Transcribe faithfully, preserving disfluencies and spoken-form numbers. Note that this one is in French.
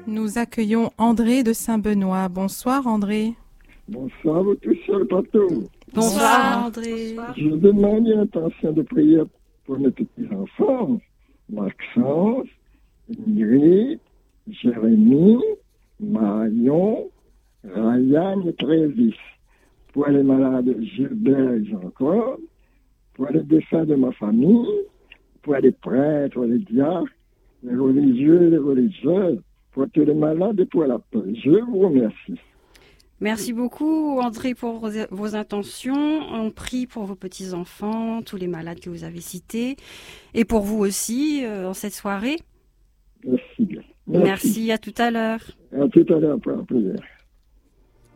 Nous accueillons André de Saint-Benoît. Bonsoir André. Bonsoir vous tous sur le plateau. Bonsoir André. Bonsoir. Je demande une intention de prière pour mes petits-enfants, Maxence, Ingrid, Jérémy, Marion, Ryan et Trévis. Pour les malades Gilbert et Jean-Claude, pour les défunts de ma famille, pour les prêtres, les diacres, les religieux et les religieuses, pour tous les malades et pour la paix. Je vous remercie. Merci beaucoup André pour vos intentions. On prie pour vos petits-enfants, tous les malades que vous avez cités, et pour vous aussi euh, en cette soirée. Merci bien. Merci. Merci, à tout à l'heure. À tout à l'heure pour la prière.